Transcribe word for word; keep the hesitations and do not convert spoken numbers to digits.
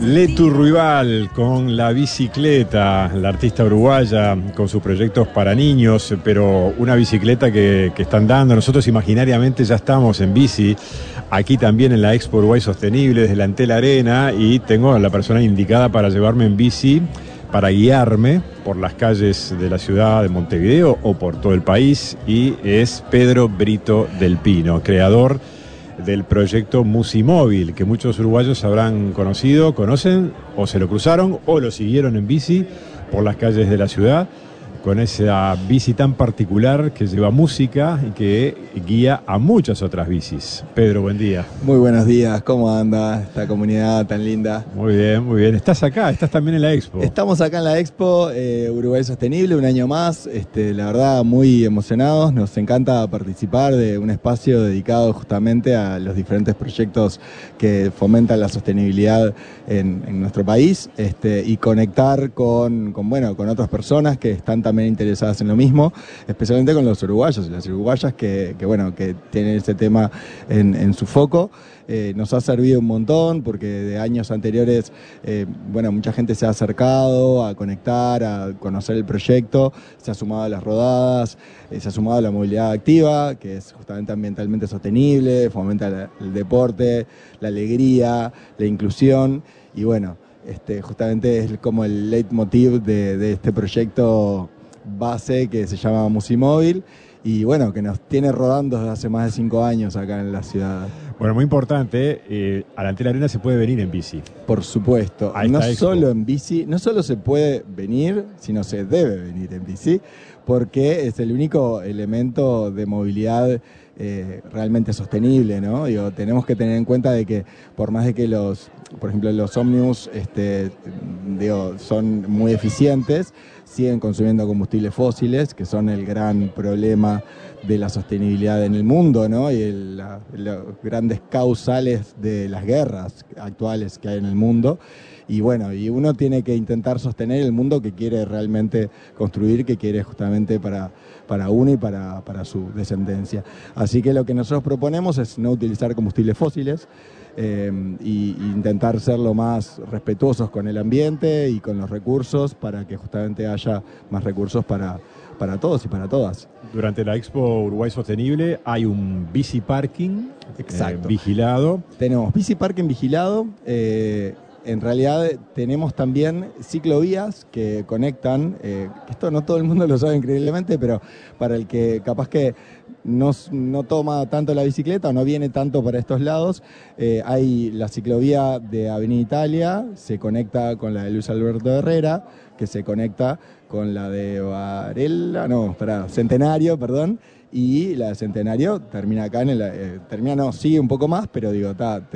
Letu Ruibal con la bicicleta, la artista uruguaya con sus proyectos para niños, pero una bicicleta que, que están dando. Nosotros imaginariamente ya estamos en bici, aquí también en la Expo Uruguay Sostenible, desde la Entel Arena, y tengo a la persona indicada para llevarme en bici, para guiarme por las calles de la ciudad de Montevideo o por todo el país, y es Pedro Brito del Pino, creador del proyecto Musimóvil, que muchos uruguayos habrán conocido, conocen o se lo cruzaron o lo siguieron en bici por las calles de la ciudad, con esa bici tan particular que lleva música y que guía a muchas otras bicis. Pedro, buen día. Muy buenos días, ¿cómo anda esta comunidad tan linda? Muy bien, muy bien. Estás acá, estás también en la Expo. Estamos acá en la Expo eh, Uruguay Sostenible, un año más. Este, la verdad, muy emocionados. Nos encanta participar de un espacio dedicado justamente a los diferentes proyectos que fomentan la sostenibilidad en, en nuestro país, este, y conectar con, con, bueno, con otras personas que están también interesadas en lo mismo, especialmente con los uruguayos y las uruguayas que, que, bueno, que tienen ese tema en, en su foco. Eh, nos ha servido un montón porque de años anteriores, eh, bueno, mucha gente se ha acercado a conectar, a conocer el proyecto, se ha sumado a las rodadas, eh, se ha sumado a la movilidad activa, que es justamente ambientalmente sostenible, fomenta la, el deporte, la alegría, la inclusión, y bueno, este, justamente es como el leitmotiv de, de este proyecto base que se llama Musimóvil, y bueno, que nos tiene rodando desde hace más de cinco años acá en la ciudad. Bueno, muy importante, eh, a la Entel Arena se puede venir en bici. Por supuesto, Ahí no está solo Expo. en bici, no solo se puede venir, sino se debe venir en bici, porque es el único elemento de movilidad eh, realmente sostenible, ¿no? Digo, tenemos que tener en cuenta de que por más de que los, por ejemplo, los ómnibus este, digo, son muy eficientes, siguen consumiendo combustibles fósiles, que son el gran problema de la sostenibilidad en el mundo, ¿no? Y el, la, los grandes causales de las guerras actuales que hay en el mundo. Y bueno, y uno tiene que intentar sostener el mundo que quiere realmente construir, que quiere justamente para, para uno y para, para su descendencia. Así que lo que nosotros proponemos es no utilizar combustibles fósiles, eh, y, y intentar ser lo más respetuosos con el ambiente y con los recursos para que justamente haya más recursos para, para todos y para todas. Durante la Expo Uruguay Sostenible hay un bici parking eh, vigilado. Tenemos bici parking vigilado. Eh, En realidad tenemos también ciclovías que conectan, eh, esto no todo el mundo lo sabe increíblemente, pero para el que capaz que no, no toma tanto la bicicleta o no viene tanto para estos lados, eh, hay la ciclovía de Avenida Italia, se conecta con la de Luis Alberto Herrera, que se conecta con la de Varela, no, espera, Centenario, perdón, y la de Centenario termina acá en el, eh, termina no, sigue un poco más, pero digo, está...